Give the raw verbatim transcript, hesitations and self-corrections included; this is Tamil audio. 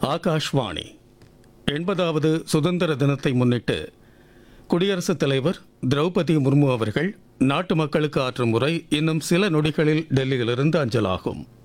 ஆகாஷ்வாணி எண்பதாவது சுதந்திர தினத்தை முன்னிட்டு குடியரசுத் தலைவர் திரௌபதி முர்மு அவர்கள் நாட்டு மக்களுக்கு ஆற்றும் உரை இன்னும் சில நொடிகளில் டெல்லியிலிருந்து அஞ்சலாகும்.